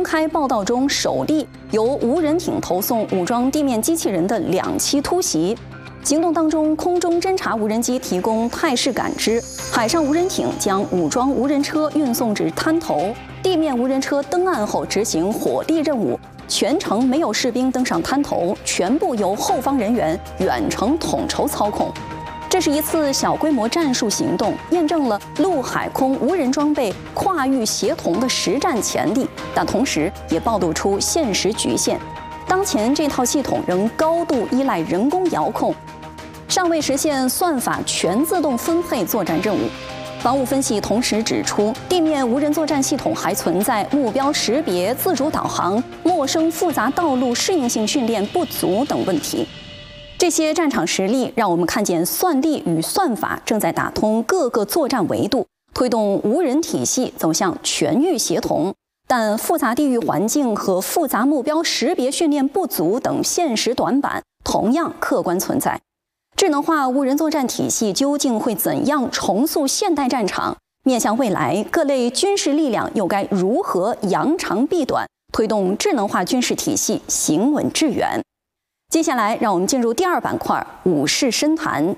开报道中首例由无人艇投送武装地面机器人的2栖突袭。行动当中，空中侦察无人机提供态势感知，海上无人艇将武装无人车运送至滩头，地面无人车登岸后执行火力任务，全程没有士兵登上滩头，全部由后方人员远程统筹操控。这是一次小规模战术行动，验证了陆海空无人装备跨域协同的实战潜力，但同时也暴露出现实局限。当前这套系统仍高度依赖人工遥控，尚未实现算法全自动分配作战任务。防务分析同时指出，地面无人作战系统还存在目标识别、自主导航、陌生复杂道路适应性训练不足等问题。这些战场实例让我们看见算力与算法正在打通各个作战维度，推动无人体系走向全域协同。但复杂地域环境和复杂目标识别训练不足等现实短板同样客观存在。智能化无人作战体系究竟会怎样重塑现代战场？面向未来，各类军事力量又该如何扬长避短，推动智能化军事体系行稳致远？接下来，让我们进入第2板块——武士深谈。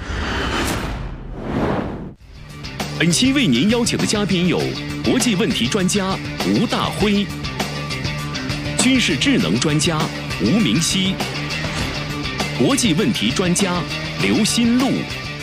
本期为您邀请的嘉宾有国际问题专家吴大辉、军事智能专家吴明熙、国际问题专家刘新禄。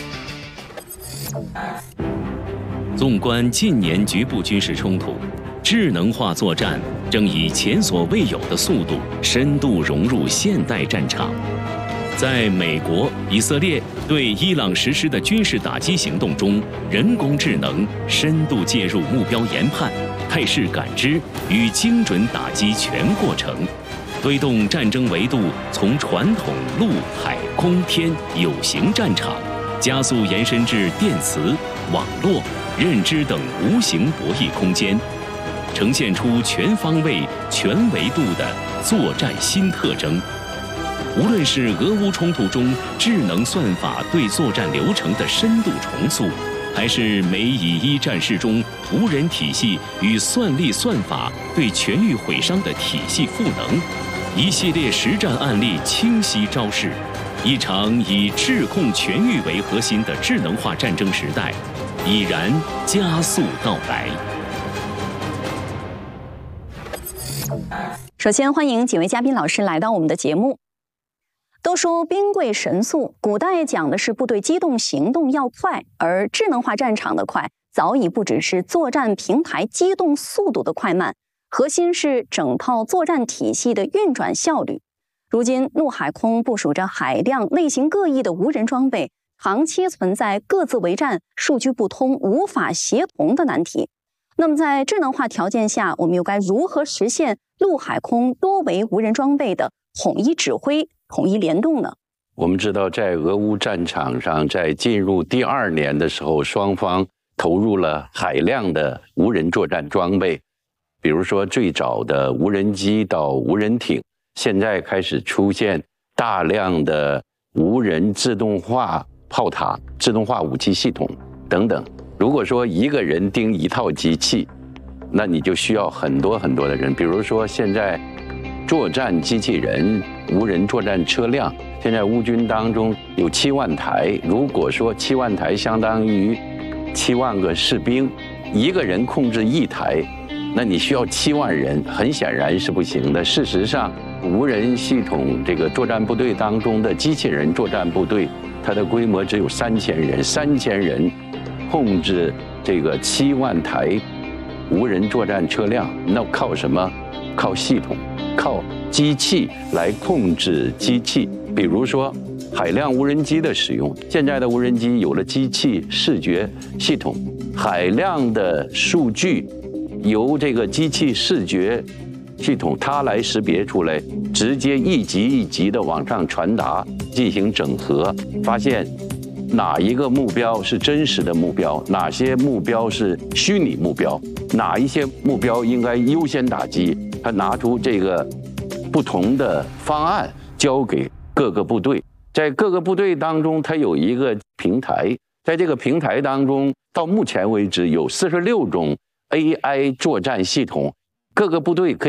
纵观近年局部军事冲突，智能化作战正以前所未有的速度深度融入现代战场。在美国、以色列对伊朗实施的军事打击行动中，人工智能深度介入目标研判、态势感知与精准打击全过程，推动战争维度从传统陆海空天有形战场，加速延伸至电磁、网络、认知等无形博弈空间，呈现出全方位、全维度的作战新特征。无论是俄乌冲突中智能算法对作战流程的深度重塑，还是美以一战事中无人体系与算力算法对全域毁伤的体系赋能，一系列实战案例清晰昭示，一场以智控全域为核心的智能化战争时代已然加速到来。 首先欢迎几位嘉宾老师来到我们的节目。都说兵贵神速，古代讲的是部队机动行动要快，而智能化战场的快早已不只是作战平台机动速度的快慢，核心是整套作战体系的运转效率。如今陆海空部署着海量类型各异的无人装备，长期存在各自为战、数据不通、无法协同的难题。那么在智能化条件下，我们又该如何实现陆海空多维无人装备的统一指挥、统一联动呢？ 我们知道，在俄乌战场上，在进入第2年的时候，双方投入了海量的无人作战装备，比如说最早的无人机到无人艇，现在开始出现大量的无人自动化炮塔、自动化武器系统等等。如果说一个人盯一套机器，那你就需要很多很多的人。比如说现在作战机器人、无人作战车辆，现在乌军当中有7万台。如果说7万台相当于7万个士兵，一个人控制1台，那你需要7万人，很显然是不行的。事实上，无人系统这个作战部队当中的机器人作战部队，它的规模只有3000人，3000人控制这个7万台无人作战车辆，那靠什么？靠系统，靠机器来控制机器。比如说海量无人机的使用，现在的无人机有了机器视觉系统，海量的数据由这个机器视觉系统它来识别出来，直接一级一级的往上传达，进行整合，发现哪一个目标是真实的目标，哪些目标是虚拟目标，哪一些目标应该优先打击。他拿出这个不同的方案交给各个部队，在各个部队当中，它有一个平台，在这个平台当中，到目前为止有46种 AI 作战系统，各个部队可以